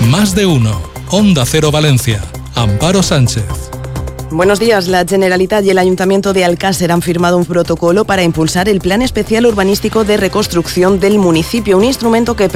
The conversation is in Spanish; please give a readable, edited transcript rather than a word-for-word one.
Más de uno. Onda Cero Valencia. Amparo Sánchez. Buenos días. La Generalitat y el Ayuntamiento de Alcácer han firmado un protocolo para impulsar el Plan Especial Urbanístico de Reconstrucción del municipio, un instrumento que